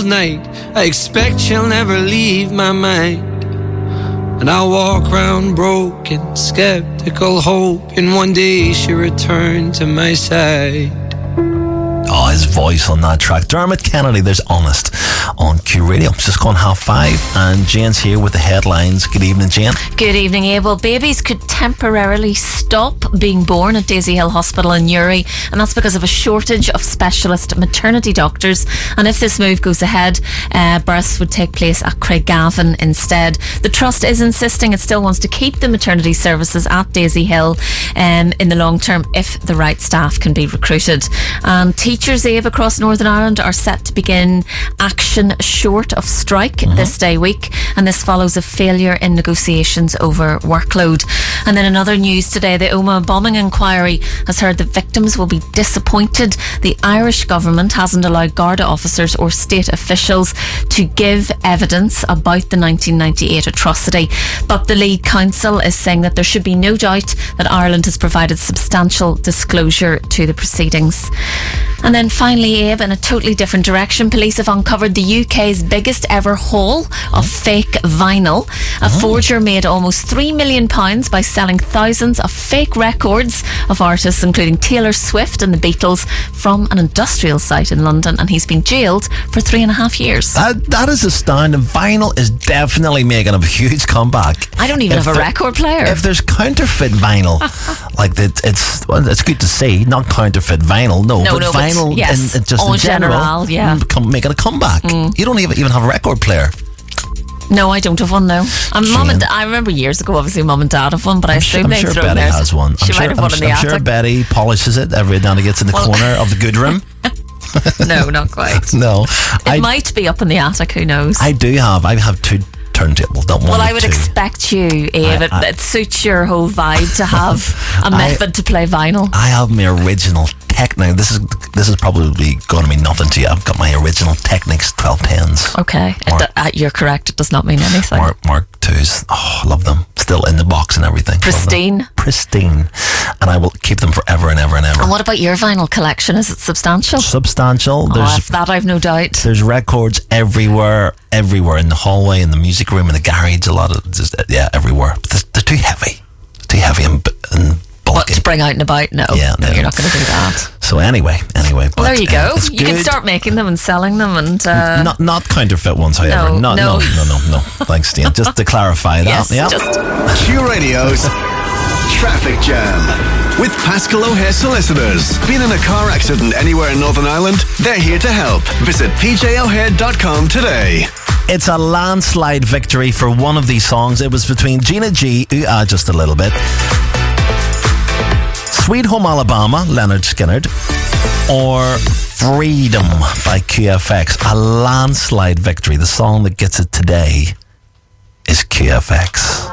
cold night. I expect she'll never leave my mind. And I'll walk round broken, skeptical, hoping one day she'll return to my side. Oh, his voice on that track. Dermot Kennedy, there's Honest on Q Radio. It's just gone 5:30 and Jane's here with the headlines. Good evening, Jane. Good evening, Abel. Babies could temporarily stop being born at Daisy Hill Hospital in Newry, and that's because of a shortage of specialist maternity doctors. And if this move goes ahead, births would take place at Craigavon instead. The Trust is insisting it still wants to keep the maternity services at Daisy Hill in the long term if the right staff can be recruited. And teachers, Abe, across Northern Ireland are set to begin action short of strike this day week, and this follows a failure in negotiations over workload. And then another news today, the Omagh bombing inquiry has heard that victims will be disappointed the Irish government hasn't allowed Garda officers or state officials to give evidence about the 1998 atrocity. But the lead counsel is saying that there should be no doubt that Ireland has provided substantial disclosure to the proceedings. And then finally, Abe, in a totally different direction, police have uncovered the UK's biggest ever haul of fake vinyl. A forger made almost £3 million by selling thousands of fake records of artists including Taylor Swift and the Beatles from an industrial site in London, and he's been jailed for 3.5 years. That is astounding. Vinyl is definitely making a huge comeback. I don't even have a record player. If there's counterfeit vinyl, like it's good to see, not counterfeit vinyl, but vinyl yes, in general, making a comeback. You don't even have a record player. No, I don't have one, no. I remember years ago, obviously, Mum and Dad have one, but I assume they've thrown Betty theirs. has one. She might have one in the attic. I'm sure Betty polishes it every now and again. It's in the corner of the good room. No, not quite. No. It might be up in the attic, who knows? I have two turntables. I would expect you, Abe. It suits your whole vibe to have a method to play vinyl. I have my original Technics. This is probably going to mean nothing to you. I've got my original Technics 1210s. Okay, you're correct. It does not mean anything. Mark IIs. Oh, I love them. Still in the box and everything. Pristine. And I will keep them forever and ever and ever. And what about your vinyl collection? Is it substantial? Substantial. That I've no doubt. There's records everywhere in the hallway, in the music room, in the garage. A lot of everywhere. But they're too heavy. And What, to bring out and about? No, you're not going to do that. So anyway. Well, there you go. You can start making them and selling them, and not counterfeit ones, however. No. Thanks, Dean. Just to clarify that. Yes, Q Radio's Traffic Jam with Pascal O'Hare Solicitors. Been in a car accident anywhere in Northern Ireland? They're here to help. Visit pjohare.com today. It's a landslide victory for one of these songs. It was between Gina G, just a little bit, Sweet Home Alabama, Leonard Skinner, or Freedom by QFX. A landslide victory. The song that gets it today is QFX.